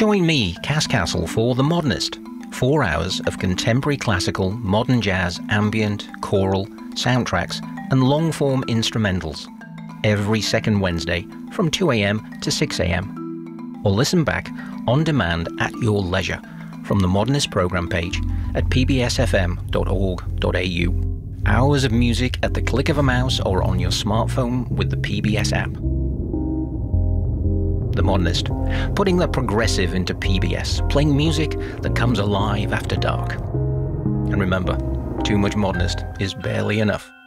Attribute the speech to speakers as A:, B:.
A: Join me, Cass Castle, for The Modernist. 4 hours of contemporary classical, modern jazz, ambient, choral, soundtracks, and long-form instrumentals. Every second Wednesday from 2 a.m. to 6 a.m. Or listen back on demand at your leisure from the Modernist program page at pbsfm.org.au. Hours of music at the click of a mouse or on your smartphone with the PBS app. The Modernist, putting the progressive into PBS, playing music that comes alive after dark. And remember, too much Modernist is barely enough.